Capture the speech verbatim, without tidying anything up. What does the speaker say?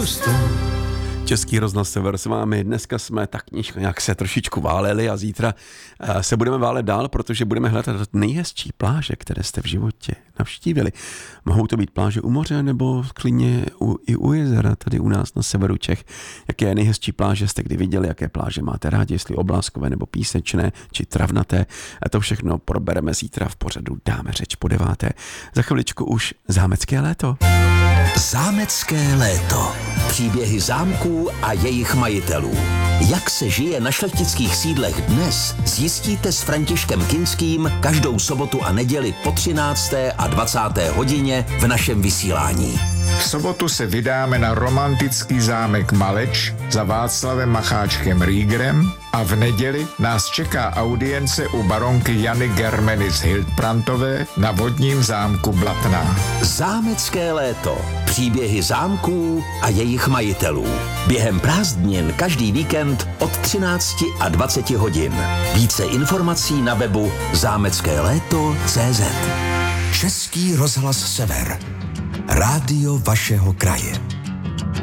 pustu. Český rozhlas Sever s vámi. Dneska jsme tak nějak se trošičku váleli a zítra se budeme válet dál, protože budeme hledat nejhezčí pláže, které jste v životě navštívili. Mohou to být pláže u moře nebo klidně u, i u jezera, tady u nás na severu Čech. Jaké nejhezčí pláže jste kdy viděli, jaké pláže máte rádi, jestli obláskové nebo písečné či travnaté. A to všechno probereme zítra v pořadu Dáme řeč po deváté. Za chviličku už zámecké léto. Zámecké léto. Příběhy zámků a jejich majitelů. Jak se žije na šlechtických sídlech dnes, zjistíte s Františkem Kinským každou sobotu a neděli po třinácté a dvacáté hodině v našem vysílání. V sobotu se vydáme na romantický zámek Maleč za Václavem Macháčkem Riegerem a v neděli nás čeká audience u baronky Jany Germeny z Hildbrandtové na vodním zámku Blatná. Zámecké léto. Příběhy zámků a jejich majitelů. Během prázdnin každý víkend od třinácti a dvaceti hodin. Více informací na webu zámecké léto tečka cé zet. Český rozhlas Sever. Rádio vašeho kraje.